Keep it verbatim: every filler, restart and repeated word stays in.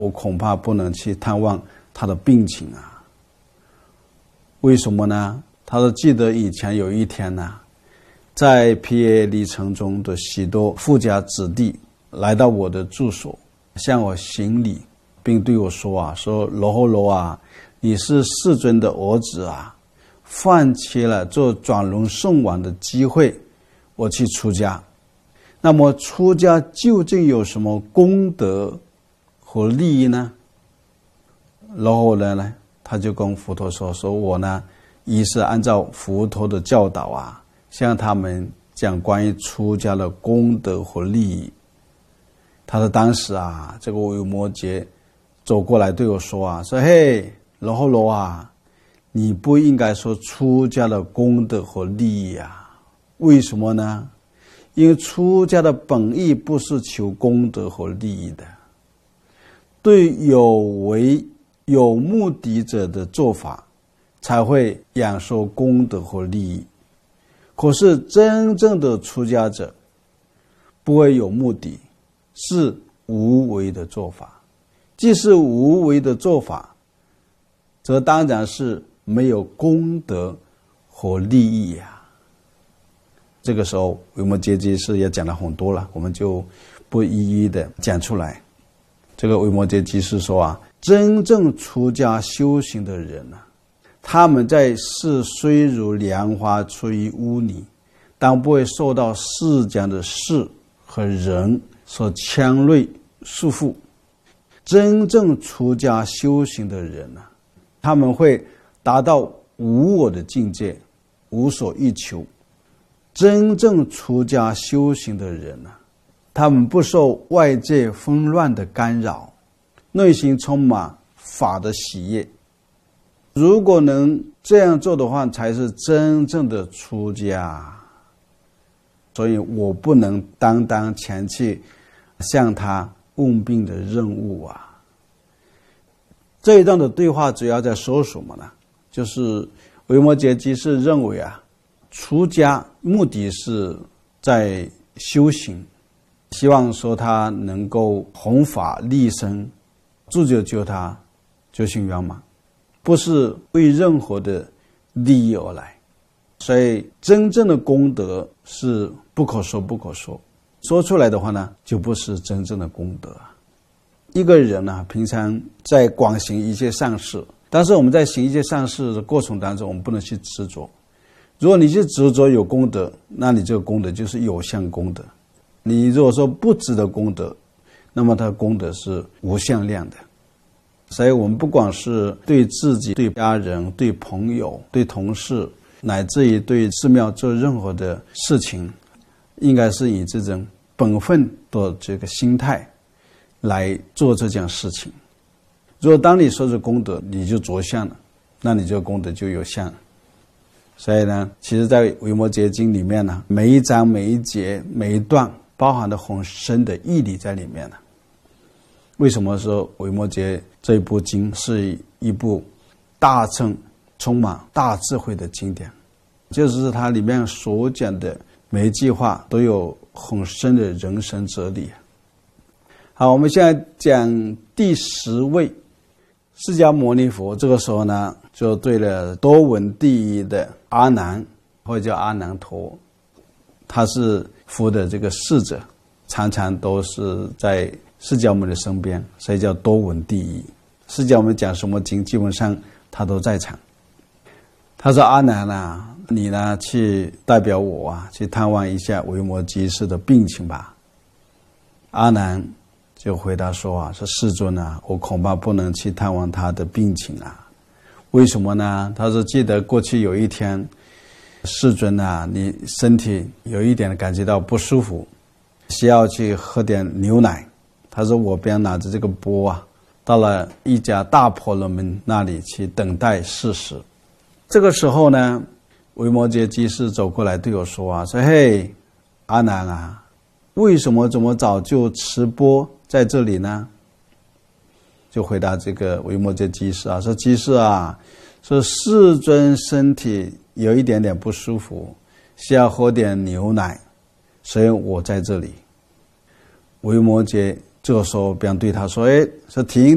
我恐怕不能去探望他的病情啊。为什么呢？他说记得以前有一天呢、啊，在皮耶里城中的许多富家子弟来到我的住所，向我行礼，并对我说啊，说罗睺罗啊，你是世尊的儿子啊，放弃了做转轮圣王的机会，我去出家。那么出家究竟有什么功德和利益呢？然后呢，他就跟佛陀说，说我呢，一是按照佛陀的教导啊，向他们讲关于出家的功德和利益。他说当时啊，这个维摩诘走过来对我说啊，说嘿，罗睺罗啊，你不应该说出家的功德和利益啊。为什么呢？因为出家的本意不是求功德和利益的，对有为有目的者的做法才会享受功德和利益。可是真正的出家者不会有目的，是无为的做法。既是无为的做法，则当然是没有功德和利益呀、啊。这个时候维摩诘居士也讲了很多了，我们就不一一的讲出来。这个维摩诘居士说啊，真正出家修行的人啊，他们在世虽如莲花出于污泥，但不会受到世间的事和人所牵累束缚。真正出家修行的人啊，他们会达到无我的境界，无所欲求。真正出家修行的人啊，他们不受外界纷乱的干扰，内心充满法的喜悦。如果能这样做的话，才是真正的出家。所以我不能担当前去向他问病的任务啊。这一段的对话主要在说什么呢？就是维摩诘居士认为啊，出家目的是在修行，希望说他能够弘法利生，助就救他究竟圆满，不是为任何的利益而来。所以真正的功德是不可说不可说，说出来的话呢，就不是真正的功德。一个人呢、啊，平常在广行一切善事，但是我们在行一切善事的过程当中，我们不能去执着。如果你去执着有功德，那你这个功德就是有相功德。你如果说不值得功德，那么它的功德是无限量的。所以我们不管是对自己、对家人、对朋友、对同事，乃至于对寺庙做任何的事情，应该是以这种本分的这个心态来做这件事情。如果当你说是功德，你就着相了，那你这个功德就有相了。所以呢，其实在维摩诘经里面呢，每一章每一节每一段包含了很深的义理在里面呢。为什么说维摩诘这一部经是一部大乘充满大智慧的经典？就是它里面所讲的每一句话都有很深的人生哲理。好，我们现在讲第十位释迦牟尼佛。这个时候呢，就对了多闻第一的阿难，或者叫阿难陀，他是佛的这个侍者，常常都是在释迦牟尼身边，所以叫多闻第一。释迦牟尼讲什么经，基本上他都在场。他说：“阿难啊，你呢去代表我啊，去探望一下维摩诘士的病情吧。”阿难就回答说啊，说世尊啊，我恐怕不能去探望他的病情啊。为什么呢？他说记得过去有一天，世尊啊，你身体有一点感觉到不舒服，需要去喝点牛奶。他说我便拿着这个钵啊，到了一家大婆罗门那里去等待事实。这个时候呢，维摩诘居士走过来对我说啊，说嘿，阿难啊，为什么这么早就持钵在这里呢？就回答这个维摩诘居士啊，说居士啊，说世尊身体有一点点不舒服，需要喝点牛奶，所以我在这里。维摩诘这个时候便对他说，哎，说停